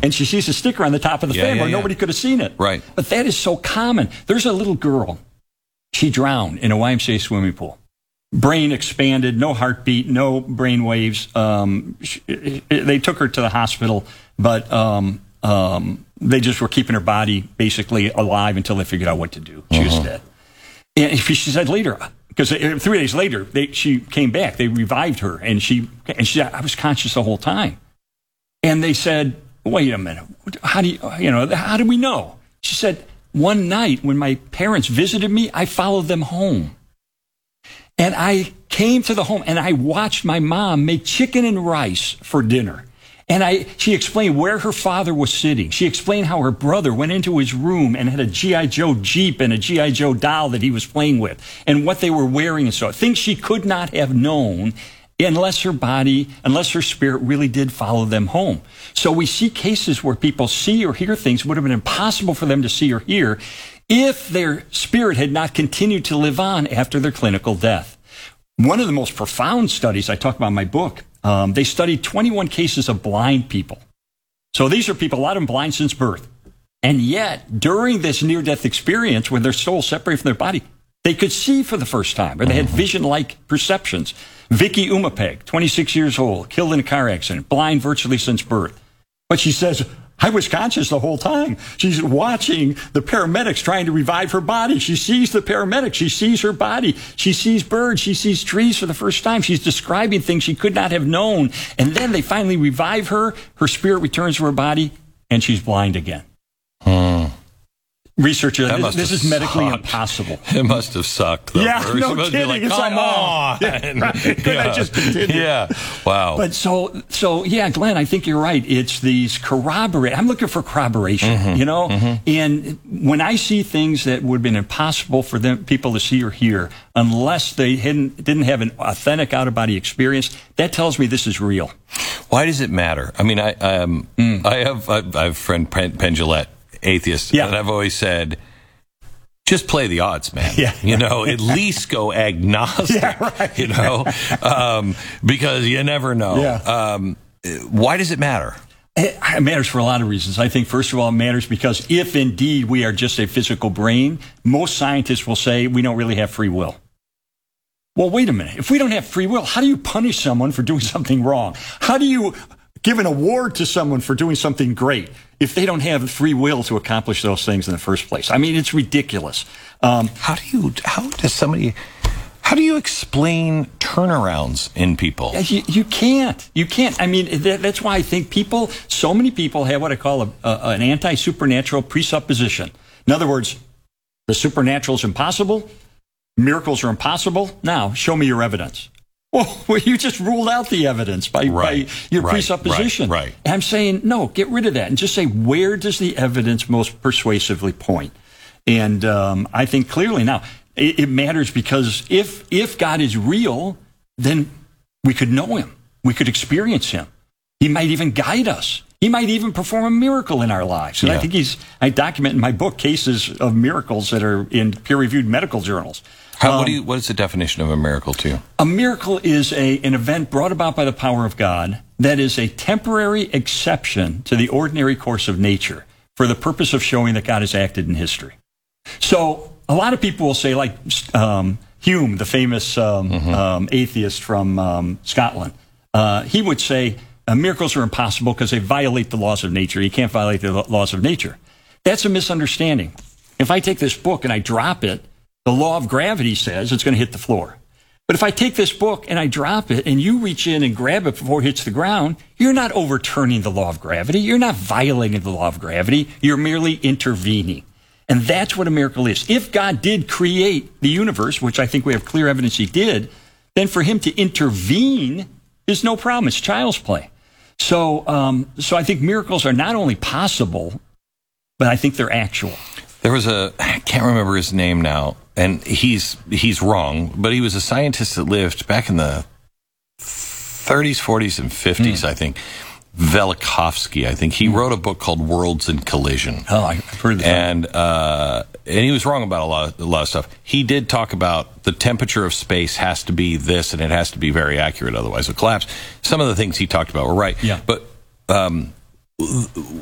and she sees a sticker on the top of the fan where nobody could have seen it. Right. But that is so common. There's a little girl. She drowned in a YMCA swimming pool. Brain expanded, no heartbeat, no brain waves. They took her to the hospital, but they just were keeping her body basically alive until they figured out what to do. She was dead. And she said later, because 3 days later, she came back. They revived her, and she said, I was conscious the whole time. And they said, wait a minute, how do we know? She said, one night when my parents visited me, I followed them home. And I came to the home, and I watched my mom make chicken and rice for dinner. And she explained where her father was sitting. She explained how her brother went into his room and had a G.I. Joe Jeep and a G.I. Joe doll that he was playing with, and what they were wearing and so on. Things she could not have known unless her spirit really did follow them home. So we see cases where people see or hear things would have been impossible for them to see or hear if their spirit had not continued to live on after their clinical death. One of the most profound studies I talk about in my book, they studied 21 cases of blind people. So these are people, a lot of them blind since birth. And yet, during this near-death experience, when their soul separated from their body, they could see for the first time, or they had vision-like perceptions. Vicky Umapeg, 26 years old, killed in a car accident, blind virtually since birth. But she says, I was conscious the whole time. She's watching the paramedics trying to revive her body. She sees the paramedics. She sees her body. She sees birds. She sees trees for the first time. She's describing things she could not have known. And then they finally revive her. Her spirit returns to her body, and she's blind again. Researcher, this is medically impossible. It must have sucked, though. Yeah, no kidding. Like, come on. Yeah, right. Could I just continue? Yeah, wow. But so yeah, Glenn, I think you're right. It's these corroborate. I'm looking for corroboration, And when I see things that would have been impossible for people to see or hear, unless they didn't have an authentic out-of-body experience, that tells me this is real. Why does it matter? I mean, I have a friend, Penn Jillette, atheist, and I've always said, just play the odds, man. Yeah, at least go agnostic. Because you never know. Yeah. Why does it matter? It matters for a lot of reasons. I think, first of all, it matters because if indeed we are just a physical brain, most scientists will say we don't really have free will. Well, wait a minute. If we don't have free will, how do you punish someone for doing something wrong? How do you give an award to someone for doing something great if they don't have free will to accomplish those things in the first place? I mean, it's ridiculous. How do you explain turnarounds in people? You can't. I mean, that's why I think so many people have what I call an anti-supernatural presupposition. In other words, the supernatural is impossible. Miracles are impossible. Now, show me your evidence. Well, you just ruled out the evidence by your presupposition. Right. And I'm saying, no, get rid of that and just say, where does the evidence most persuasively point? And I think clearly now, it matters because if God is real, then we could know him. We could experience him. He might even guide us. He might even perform a miracle in our lives. And I think I document in my book cases of miracles that are in peer-reviewed medical journals. What is the definition of a miracle to you? A miracle is an event brought about by the power of God that is a temporary exception to the ordinary course of nature for the purpose of showing that God has acted in history. So a lot of people will say, like Hume, the famous atheist from Scotland, he would say miracles are impossible because they violate the laws of nature. You can't violate the laws of nature. That's a misunderstanding. If I take this book and I drop it, the law of gravity says it's going to hit the floor. But if I take this book and I drop it and you reach in and grab it before it hits the ground, you're not overturning the law of gravity. You're not violating the law of gravity. You're merely intervening. And that's what a miracle is. If God did create the universe, which I think we have clear evidence he did, then for him to intervene is no problem. It's child's play. So I think miracles are not only possible, but I think they're actual. There was I can't remember his name now, and he's wrong, but he was a scientist that lived back in the 30s, 40s, and 50s, I think. Velikovsky, I think. He wrote a book called Worlds in Collision. Oh, I've heard of that. And he was wrong about a lot of stuff. He did talk about the temperature of space has to be this, and it has to be very accurate, otherwise it'll collapse. Some of the things he talked about were right. Yeah. But